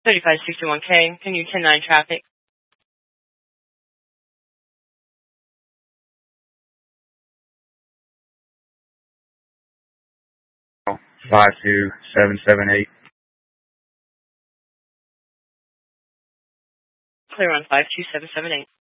3561K, can you 10-9 traffic? Oh, 52778. Clear on 52778.